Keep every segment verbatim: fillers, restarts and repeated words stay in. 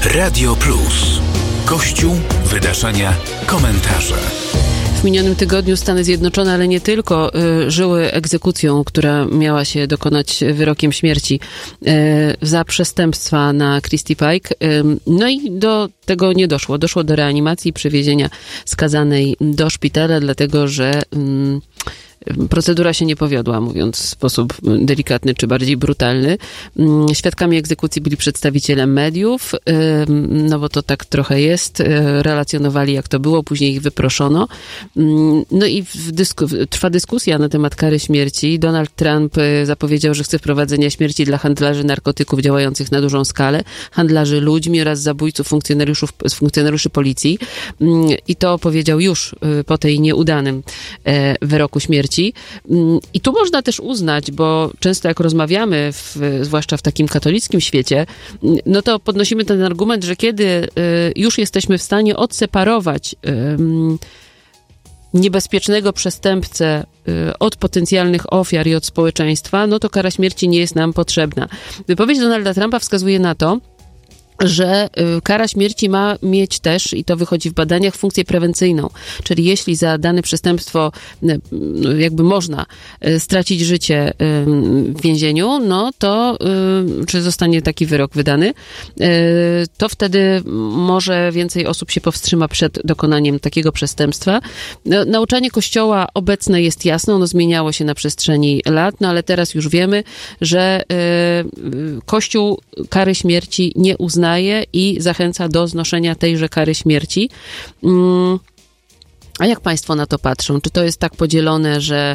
Radio Plus. Kościół, wydarzenia, komentarze. W minionym tygodniu Stany Zjednoczone, ale nie tylko, y, żyły egzekucją, która miała się dokonać wyrokiem śmierci y, za przestępstwa na Christie Pike. Y, no i do tego nie doszło. Doszło do reanimacji i przywiezienia skazanej do szpitala, dlatego że y, procedura się nie powiodła, mówiąc w sposób delikatny czy bardziej brutalny. Świadkami egzekucji byli przedstawiciele mediów, no bo to tak trochę jest. Relacjonowali, jak to było, później ich wyproszono. No i w dysku- trwa dyskusja na temat kary śmierci. Donald Trump zapowiedział, że chce wprowadzenia śmierci dla handlarzy narkotyków działających na dużą skalę, handlarzy ludźmi oraz zabójców funkcjonariuszów, funkcjonariuszy policji. I to powiedział już po tej nieudanym wyroku śmierci. I tu można też uznać, bo często jak rozmawiamy, w, zwłaszcza w takim katolickim świecie, no to podnosimy ten argument, że kiedy już jesteśmy w stanie odseparować niebezpiecznego przestępcę od potencjalnych ofiar i od społeczeństwa, no to kara śmierci nie jest nam potrzebna. Wypowiedź Donalda Trumpa wskazuje na to, że kara śmierci ma mieć też, i to wychodzi w badaniach, funkcję prewencyjną. Czyli jeśli za dane przestępstwo jakby można stracić życie w więzieniu, no to, czy zostanie taki wyrok wydany, to wtedy może więcej osób się powstrzyma przed dokonaniem takiego przestępstwa. Nauczanie Kościoła obecne jest jasne, ono zmieniało się na przestrzeni lat, no ale teraz już wiemy, że Kościół kary śmierci nie uzna i zachęca do znoszenia tejże kary śmierci. A jak państwo na to patrzą? Czy to jest tak podzielone, że,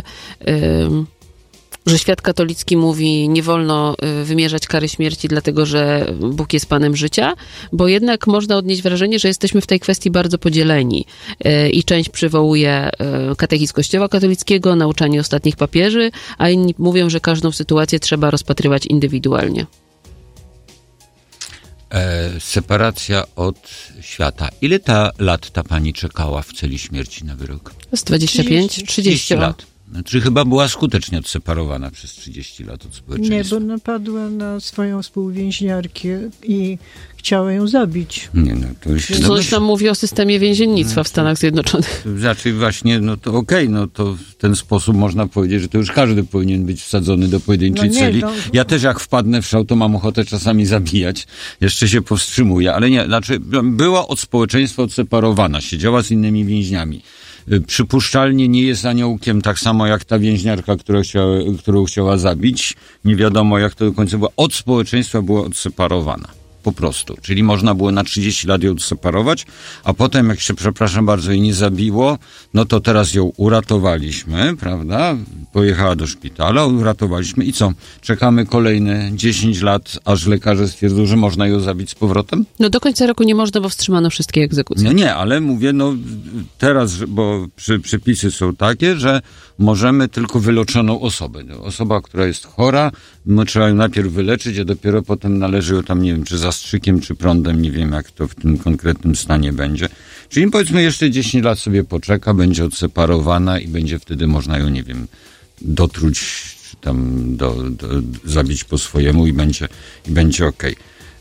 że świat katolicki mówi, nie wolno wymierzać kary śmierci, dlatego że Bóg jest Panem życia? Bo jednak można odnieść wrażenie, że jesteśmy w tej kwestii bardzo podzieleni. I część przywołuje katechizm Kościoła katolickiego, nauczanie ostatnich papieży, a inni mówią, że każdą sytuację trzeba rozpatrywać indywidualnie. E, separacja od świata. Ile ta lat ta pani czekała w celi śmierci na wyrok? Z dwadzieścia pięć, trzydzieści lat. Znaczy chyba była skutecznie odseparowana przez trzydzieści lat od społeczeństwa. Nie, bo napadła na swoją współwięźniarkę i chciała ją zabić. Nie, no to już... Coś no, tam mówi o systemie więziennictwa no, w Stanach Zjednoczonych. Znaczy właśnie, no to okej, okay, no to w ten sposób można powiedzieć, że to już każdy powinien być wsadzony do pojedynczej no nie, celi. No... Ja też jak wpadnę w szał, to mam ochotę czasami zabijać. Jeszcze się powstrzymuję, ale nie, znaczy była od społeczeństwa odseparowana, siedziała z innymi więźniami. Przypuszczalnie nie jest aniołkiem, tak samo jak ta więźniarka, która chciała, którą chciała zabić. Nie wiadomo, jak to do końca było. Od społeczeństwa była odseparowana. Po prostu. Czyli można było na trzydzieści lat ją odseparować, a potem, jak się, przepraszam bardzo, jej nie zabiło, no to teraz ją uratowaliśmy, prawda? Pojechała do szpitala, uratowaliśmy i co? Czekamy kolejne dziesięć lat, aż lekarze stwierdzą, że można ją zabić z powrotem? No do końca roku nie można, bo wstrzymano wszystkie egzekucje. No nie, ale mówię, no teraz, bo przy, przepisy są takie, że możemy tylko wyleczoną osobę. Osoba, która jest chora, no, trzeba ją najpierw wyleczyć, a dopiero potem należy ją tam, nie wiem, czy zastrzykiem, czy prądem, nie wiem, jak to w tym konkretnym stanie będzie. Czyli powiedzmy jeszcze dziesięć lat sobie poczeka, będzie odseparowana i będzie wtedy można ją, nie wiem, dotruć, czy tam do, do, zabić po swojemu i będzie, i będzie okej.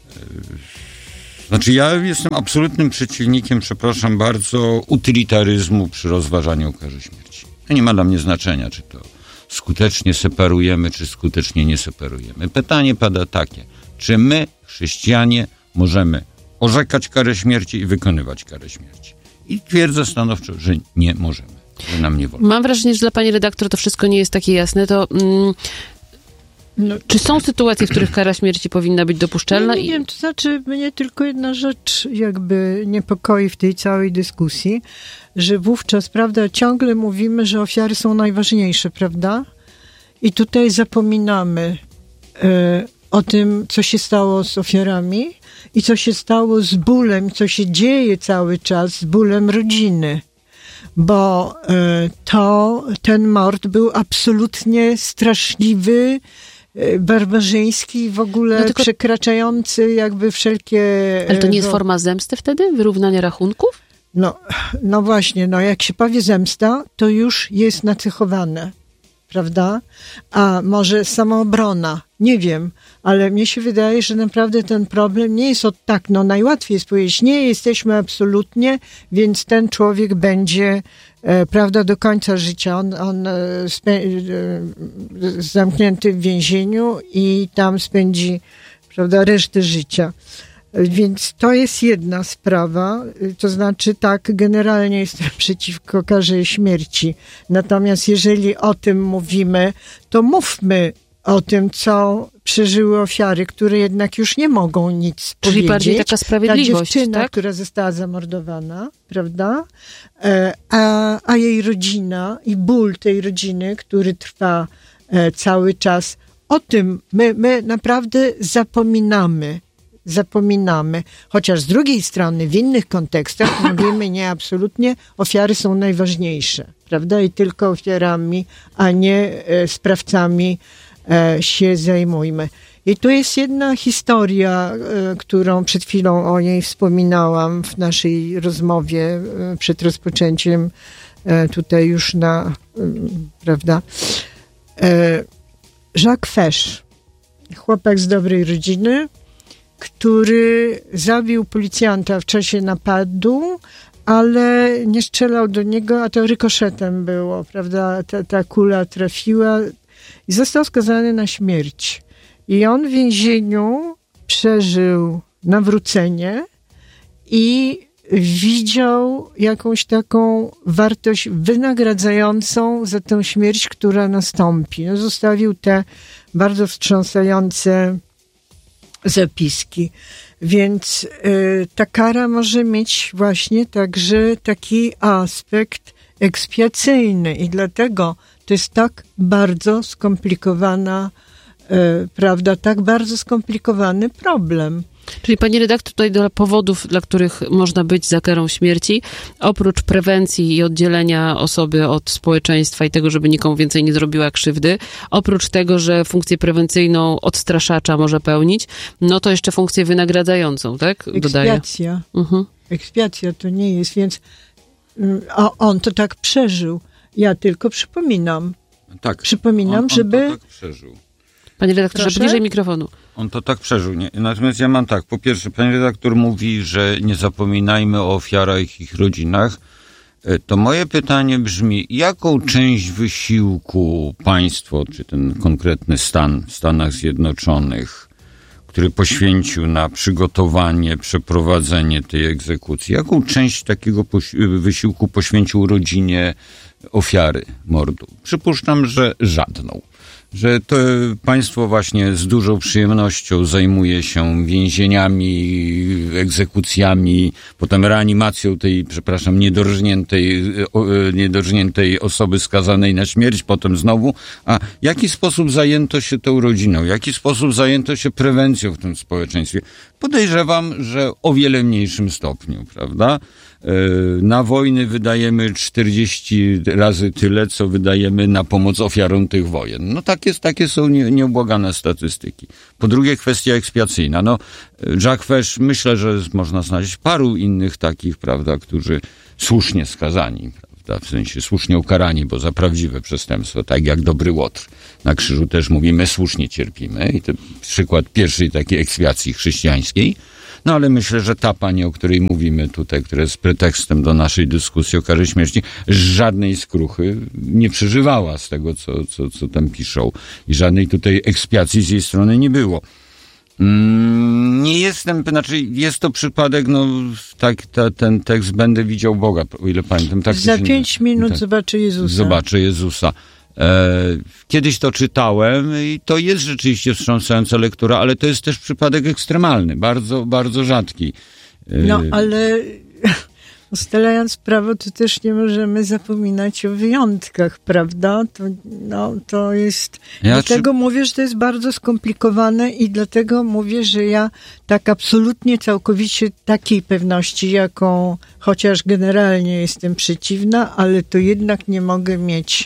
Znaczy ja jestem absolutnym przeciwnikiem, przepraszam bardzo, utylitaryzmu przy rozważaniu o karze śmierci. To nie ma dla mnie znaczenia, czy to skutecznie separujemy, czy skutecznie nie separujemy. Pytanie pada takie, czy my, chrześcijanie, możemy orzekać karę śmierci i wykonywać karę śmierci? I twierdzę stanowczo, że nie możemy, że nam nie wolno. Mam wrażenie, że dla pani redaktor to wszystko nie jest takie jasne, to... Mm... No, czy są sytuacje, w których kara śmierci powinna być dopuszczalna? Nie, nie wiem, to znaczy mnie tylko jedna rzecz jakby niepokoi w tej całej dyskusji, że wówczas, prawda, ciągle mówimy, że ofiary są najważniejsze, prawda? I tutaj zapominamy e, o tym, co się stało z ofiarami i co się stało z bólem, co się dzieje cały czas z bólem rodziny. Bo e, to, ten mord był absolutnie straszliwy, barbarzyński, w ogóle no tylko... przekraczający jakby wszelkie... Ale to nie jest forma zemsty wtedy? Wyrównania rachunków? No, no właśnie, no jak się powie zemsta, to już jest nacechowane. prawda? A może samoobrona, nie wiem, ale mnie się wydaje, że naprawdę ten problem nie jest od tak, no najłatwiej jest powiedzieć, nie jesteśmy absolutnie, więc ten człowiek będzie, e, prawda, do końca życia, on, on e, spę- e, zamknięty w więzieniu i tam spędzi, prawda, resztę życia. Więc to jest jedna sprawa, to znaczy tak, generalnie jestem przeciwko karze śmierci. Natomiast jeżeli o tym mówimy, to mówmy o tym, co przeżyły ofiary, które jednak już nie mogą nic Czyli powiedzieć. Czyli bardziej taka sprawiedliwość, Ta dziewczyna, tak? która została zamordowana, prawda? A, a jej rodzina i ból tej rodziny, który trwa cały czas, o tym my, my naprawdę zapominamy. Zapominamy, chociaż z drugiej strony w innych kontekstach mówimy nie, absolutnie ofiary są najważniejsze, prawda? I tylko ofiarami, a nie e, sprawcami e, się zajmujmy. I tu jest jedna historia, e, którą przed chwilą o niej wspominałam w naszej rozmowie e, przed rozpoczęciem e, tutaj już na, e, prawda? E, Jacques Fesch, chłopak z dobrej rodziny, który zabił policjanta w czasie napadu, ale nie strzelał do niego, a to rykoszetem było, prawda? Ta, ta kula trafiła i został skazany na śmierć. I on w więzieniu przeżył nawrócenie i widział jakąś taką wartość wynagradzającą za tę śmierć, która nastąpi. No, zostawił te bardzo wstrząsające zapiski. Więc y, ta kara może mieć właśnie także taki aspekt ekspiacyjny i dlatego to jest tak bardzo skomplikowana, y, prawda, tak bardzo skomplikowany problem. Czyli pani redaktor, tutaj do powodów, dla których można być za karą śmierci, oprócz prewencji i oddzielenia osoby od społeczeństwa i tego, żeby nikomu więcej nie zrobiła krzywdy, oprócz tego, że funkcję prewencyjną odstraszacza może pełnić, no to jeszcze funkcję wynagradzającą, tak? Dodaję. Ekspiacja. Mhm. Ekspiacja to nie jest, więc a on to tak przeżył. Ja tylko przypominam. Tak. Przypominam, on, on żeby... to tak przeżył. Panie redaktorze, Proszę? bliżej mikrofonu. On to tak przeżył. Nie? Natomiast ja mam tak. Po pierwsze, pan redaktor mówi, że nie zapominajmy o ofiarach i ich rodzinach. To moje pytanie brzmi, jaką część wysiłku państwo, czy ten konkretny stan w Stanach Zjednoczonych, który poświęcił na przygotowanie, przeprowadzenie tej egzekucji, jaką część takiego wysiłku poświęcił rodzinie ofiary mordu? Przypuszczam, że żadną. Że to państwo właśnie z dużą przyjemnością zajmuje się więzieniami, egzekucjami, potem reanimacją tej, przepraszam, niedorżniętej, niedorżniętej osoby skazanej na śmierć, potem znowu. A w jaki sposób zajęto się tą rodziną? W jaki sposób zajęto się prewencją w tym społeczeństwie? Podejrzewam, że o wiele mniejszym stopniu, prawda? Na wojny wydajemy czterdzieści razy tyle, co wydajemy na pomoc ofiarom tych wojen. No tak jest, takie są nie, nieubłagane statystyki. Po drugie, kwestia ekspiacyjna. No, Jacques Fesch, myślę, że można znaleźć paru innych takich, prawda, którzy słusznie skazani, prawda, w sensie słusznie ukarani, bo za prawdziwe przestępstwo, tak jak dobry Łotr. Na krzyżu też mówimy, słusznie cierpimy. I to przykład pierwszej takiej ekspiacji chrześcijańskiej. No ale myślę, że ta pani, o której mówimy tutaj, która jest pretekstem do naszej dyskusji o karze śmierci, żadnej skruchy nie przeżywała z tego, co, co, co tam piszą. I żadnej tutaj ekspiacji z jej strony nie było. Mm, nie jestem, znaczy jest to przypadek, no tak, ta, ten tekst Będę widział Boga, o ile pamiętam. Tak, Za się, pięć minut tak, zobaczę Jezusa. Zobaczę Jezusa. E, kiedyś to czytałem i to jest rzeczywiście wstrząsająca lektura, ale to jest też przypadek ekstremalny, bardzo, bardzo rzadki. E, no, ale ustalając prawo, to też nie możemy zapominać o wyjątkach, prawda? To, no, to jest... Ja dlatego czy... mówię, że to jest bardzo skomplikowane i dlatego mówię, że ja tak absolutnie, całkowicie takiej pewności, jaką chociaż generalnie jestem przeciwna, ale to jednak nie mogę mieć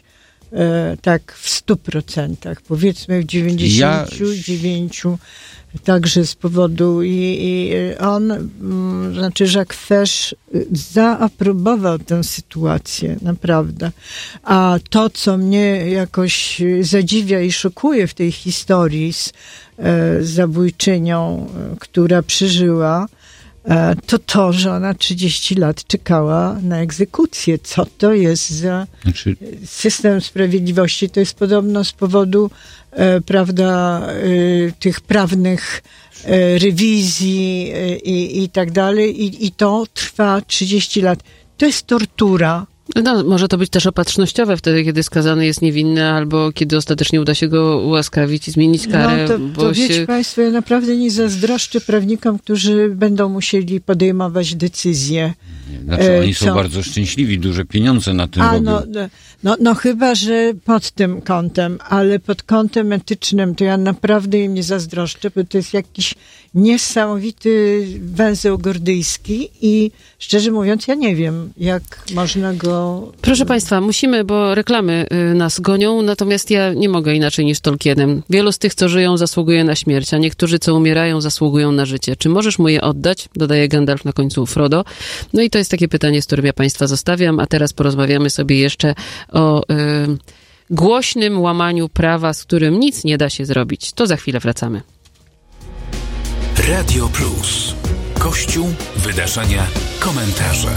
e, tak w stu procentach, powiedzmy w dziewięćdziesięciu dziewięciu, ja... także z powodu i, i on, m, znaczy Jacques Fesch zaaprobował tę sytuację, naprawdę. A to, co mnie jakoś zadziwia i szokuje w tej historii z e, zabójczynią, e, która przeżyła, to to, że ona trzydzieści lat czekała na egzekucję. Co to jest za znaczy... system sprawiedliwości? To jest podobno z powodu, e, prawda, e, tych prawnych e, rewizji e, i, i tak dalej. I, I to trwa trzydzieści lat. To jest tortura. No, może to być też opatrznościowe wtedy, kiedy skazany jest niewinny, albo kiedy ostatecznie uda się go ułaskawić i zmienić karę. No to, bo to się... wiecie Państwo, ja naprawdę nie zazdroszczę prawnikom, którzy będą musieli podejmować decyzje. Znaczy oni co... są bardzo szczęśliwi, duże pieniądze na tym A, robią. No, no, no chyba, że pod tym kątem, ale pod kątem etycznym to ja naprawdę im nie zazdroszczę, bo to jest jakiś niesamowity węzeł gordyjski i szczerze mówiąc ja nie wiem, jak można go... Proszę Państwa, musimy, bo reklamy y, nas gonią, natomiast ja nie mogę inaczej niż Tolkienem. Wielu z tych, co żyją, zasługuje na śmierć, a niektórzy, co umierają, zasługują na życie. Czy możesz mu je oddać? Dodaje Gandalf na końcu Frodo. No i to jest takie pytanie, z którym ja Państwa zostawiam, a teraz porozmawiamy sobie jeszcze o y, głośnym łamaniu prawa, z którym nic nie da się zrobić. To za chwilę wracamy. Radio Plus. Kościół, wydarzenia, komentarze.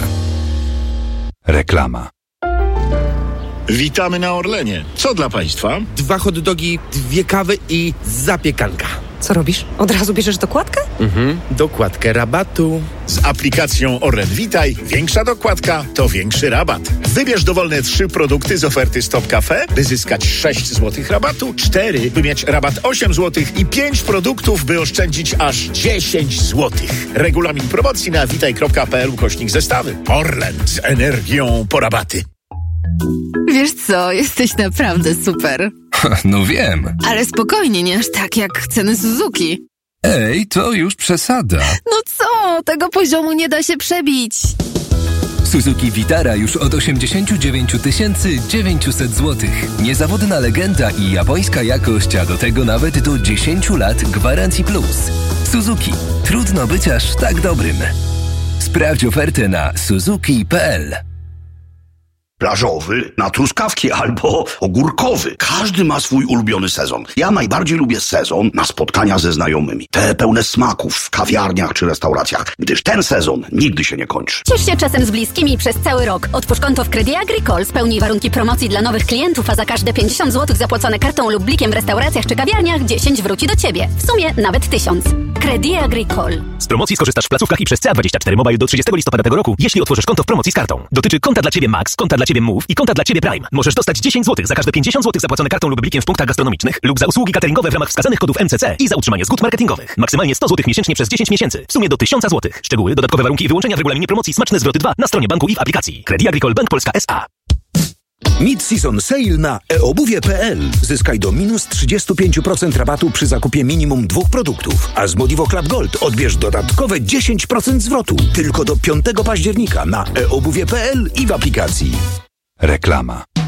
Reklama. Witamy na Orlenie. Co dla Państwa? Dwa hot dogi, dwie kawy i zapiekanka. Co robisz? Od razu bierzesz dokładkę? Mhm, dokładkę rabatu. Z aplikacją Orlen Witaj większa dokładka to większy rabat. Wybierz dowolne trzy produkty z oferty Stop Cafe, by zyskać sześć złotych rabatu, cztery, by mieć rabat osiem złotych i pięć produktów, by oszczędzić aż dziesięć złotych. Regulamin promocji na witaj.pl ukośnik zestawy. Orlen z energią po rabaty. Wiesz co, jesteś naprawdę super. No wiem. Ale spokojnie, nie aż tak jak ceny Suzuki. Ej, to już przesada. No co, tego poziomu nie da się przebić. Suzuki Vitara już od osiemdziesiąt dziewięć tysięcy dziewięćset złotych. Niezawodna legenda i japońska jakość, a do tego nawet do dziesięć lat gwarancji plus. Suzuki. Trudno być aż tak dobrym. Sprawdź ofertę na suzuki kropka p l. Plażowy na truskawki albo ogórkowy. Każdy ma swój ulubiony sezon. Ja najbardziej lubię sezon na spotkania ze znajomymi. Te pełne smaków w kawiarniach czy restauracjach, gdyż ten sezon nigdy się nie kończy. Ciesz się czasem z bliskimi przez cały rok. Otwórz konto w Credit Agricole, spełnij warunki promocji dla nowych klientów, a za każde pięćdziesiąt złotych zapłacone kartą lub blikiem w restauracjach czy kawiarniach dziesięć wróci do Ciebie. W sumie nawet tysiąc. Credit Agricole. Z promocji skorzystasz w placówkach i przez C A dwadzieścia cztery Mobile do trzydziestego listopada tego roku, jeśli otworzysz konto w promocji z kartą. Dotyczy konta dla Ciebie Max, konta dla Ciebie Move i konta dla Ciebie Prime. Możesz dostać dziesięć złotych za każde pięćdziesiąt złotych zapłacone kartą lub blikiem w punktach gastronomicznych lub za usługi cateringowe w ramach wskazanych kodów M C C i za utrzymanie zgód marketingowych. Maksymalnie sto złotych miesięcznie przez dziesięć miesięcy. W sumie do tysiąc złotych. Szczegóły, dodatkowe warunki i wyłączenia w regulaminie promocji Smaczne Zwroty dwa na stronie banku i w aplikacji. Credit Agricole Bank Polska S A. Mid-season sale na e obuwie kropka p l. Zyskaj do minus trzydzieści pięć procent rabatu przy zakupie minimum dwóch produktów. A z Modivo Club Gold odbierz dodatkowe dziesięć procent zwrotu. Tylko do piątego października na e obuwie kropka p l i w aplikacji. Reklama.